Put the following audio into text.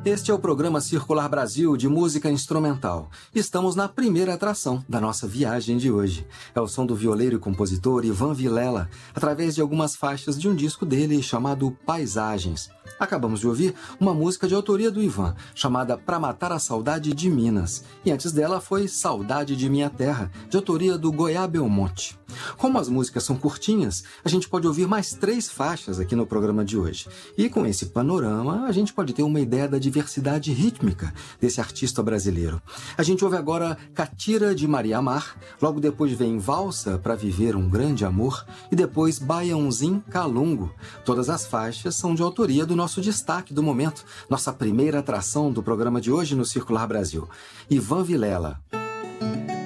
Este é o programa Circular Brasil de música instrumental. Estamos na primeira atração da nossa viagem de hoje. É o som do violeiro e compositor Ivan Vilela, através de algumas faixas de um disco dele chamado Paisagens. Acabamos de ouvir uma música de autoria do Ivan, chamada Pra Matar a Saudade de Minas. E antes dela foi Saudade de Minha Terra, de autoria do Goiá Belmonte. Como as músicas são curtinhas, a gente pode ouvir mais 3 faixas aqui no programa de hoje. E com esse panorama, a gente pode ter uma ideia da diversidade rítmica desse artista brasileiro. A gente ouve agora Catira de Maria Amar, logo depois vem Valsa para Viver um Grande Amor e depois Baiãozinho Calungo. Todas as faixas são de autoria do nosso destaque do momento, nossa primeira atração do programa de hoje no Circular Brasil, Ivan Vilela.